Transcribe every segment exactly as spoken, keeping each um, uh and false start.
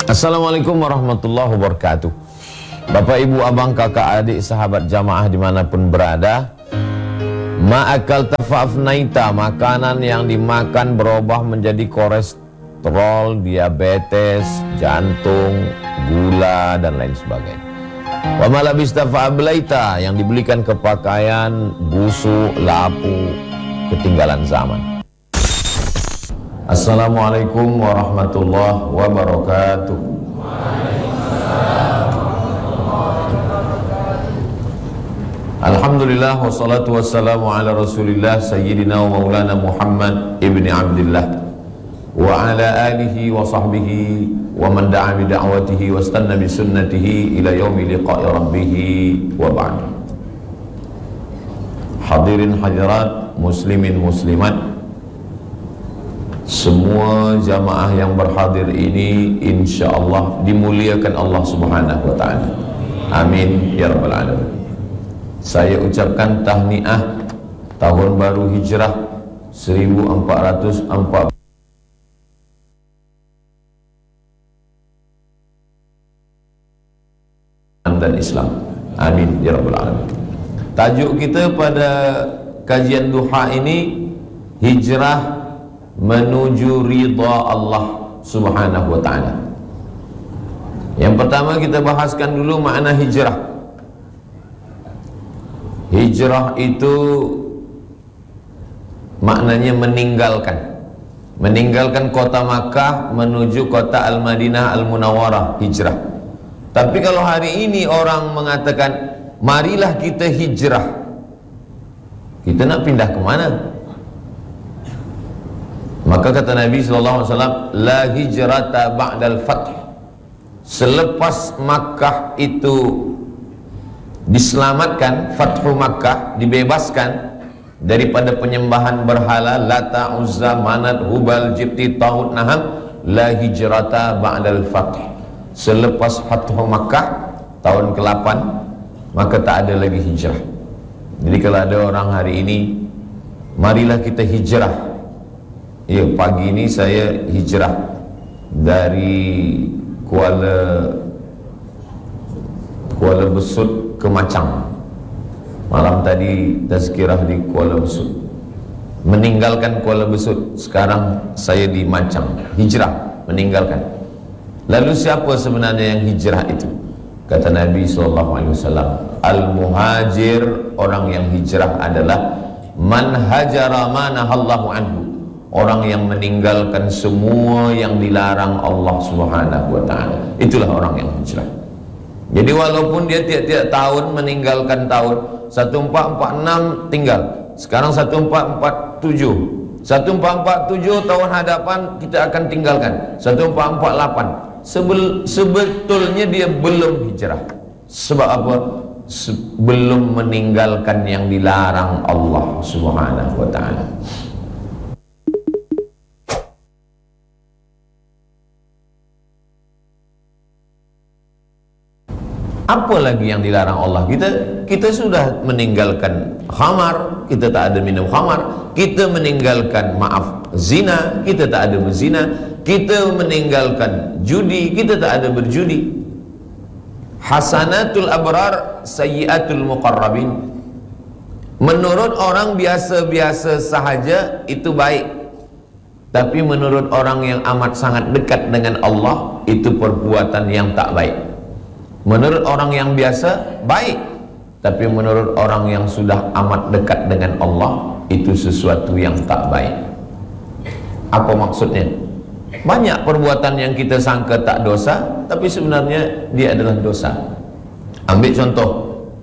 Assalamualaikum warahmatullahi wabarakatuh. Bapak, ibu, abang, kakak, adik, sahabat jamaah dimanapun berada, ma'akal tafafnaita, makanan yang dimakan berubah menjadi kolesterol, diabetes, jantung, gula, dan lain sebagainya. Wa malabista fa'ablaita, yang dibelikan ke pakaian, busuk, lapu, ketinggalan zaman. Assalamualaikum warahmatullahi wabarakatuh. Alhamdulillah, wassalatu wassalamu ala rasulillah sayyidina wa maulana Muhammad ibni Abdillah wa ala alihi wa sahbihi wa man da'a bi da'watihi wa istanna bi sunnatihi ila yaumi liqa'i rabbih wa ba'd. Hadirin hadirat, muslimin muslimat, semua jamaah yang berhadir ini insyaallah dimuliakan Allah Subhanahu wa taala. Amin ya rabbal alamin. Saya ucapkan tahniah tahun baru Hijrah seribu empat ratus empat dan Islam. Amin ya rabbal alamin. Tajuk kita pada kajian duha ini, hijrah menuju ridha Allah Subhanahu wa ta'ala. Yang pertama kita bahaskan dulu makna hijrah. Hijrah itu maknanya meninggalkan. Meninggalkan kota Makkah menuju kota Al-Madinah Al-Munawwarah, hijrah. Tapi kalau hari ini orang mengatakan marilah kita hijrah, kita nak pindah ke mana? Maka kata Nabi sallallahu alaihi wasallam, la hijrata ba'dal fath. Selepas Makkah itu diselamatkan, Fathu Makkah, dibebaskan daripada penyembahan berhala Lata, Uzza, Manat, Hubal, Jibti, Taghut, Naham, la hijrata ba'dal fath. Selepas Fathu Makkah tahun ke lapan, maka tak ada lagi hijrah. Jadi kalau ada orang hari ini, marilah kita hijrah. Ya, pagi ini saya hijrah dari Kuala Kuala Besut ke Macang. Malam tadi tazkirah di Kuala Besut. Meninggalkan Kuala Besut, sekarang saya di Macang. Hijrah, meninggalkan. Lalu siapa sebenarnya yang hijrah itu? Kata Nabi sallallahu alaihi wasallam, al-muhajir, orang yang hijrah adalah man hajara ma nahallahu anhu, orang yang meninggalkan semua yang dilarang Allah Subhanahu wa ta'ala. Itulah orang yang hijrah. Jadi walaupun dia tiap-tiap tahun meninggalkan tahun seribu empat ratus empat puluh enam tinggal, sekarang seribu empat ratus empat puluh tujuh, seribu empat ratus empat puluh tujuh tahun hadapan kita akan tinggalkan, seribu empat ratus empat puluh delapan. Sebel, sebetulnya dia belum hijrah. Sebab apa? Sebelum meninggalkan yang dilarang Allah Subhanahu wa ta'ala. Apa lagi yang dilarang Allah? Kita kita sudah meninggalkan khamar, kita tak ada minum khamar. Kita meninggalkan, maaf, zina, kita tak ada berzina. Kita meninggalkan judi, kita tak ada berjudi. Hasanatul abrar, sayyiatul muqarrabin. Menurut orang biasa-biasa sahaja itu baik, tapi menurut orang yang amat sangat dekat dengan Allah, itu perbuatan yang tak baik. Menurut orang yang biasa baik, tapi menurut orang yang sudah amat dekat dengan Allah, itu sesuatu yang tak baik. Apa maksudnya? Banyak perbuatan yang kita sangka tak dosa, tapi sebenarnya dia adalah dosa. Ambil contoh,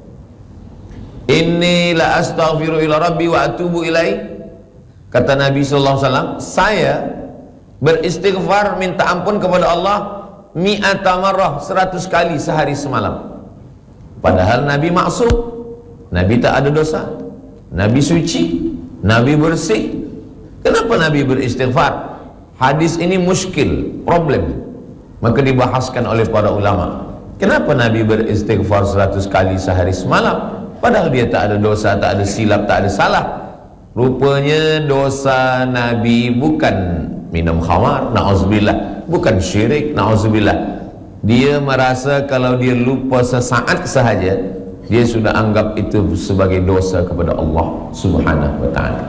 inni la astaghfiru ila rabbi wa atubu ilai. Kata Nabi sallallahu alaihi wasallam, saya beristighfar, minta ampun kepada Allah mi'ata marrah, seratus kali sehari semalam. Padahal Nabi maksum, Nabi tak ada dosa, Nabi suci, Nabi bersih. Kenapa Nabi beristighfar? Hadis ini muskil, problem. Maka dibahaskan oleh para ulama, kenapa Nabi beristighfar seratus kali sehari semalam? Padahal dia tak ada dosa, tak ada silap, tak ada salah. Rupanya dosa Nabi bukan minum khamar, na'udzubillah, bukan syirik, na'udzubillah, Dia merasa kalau dia lupa sesaat sahaja, dia sudah anggap itu sebagai dosa kepada Allah Subhanahu wa ta'ala.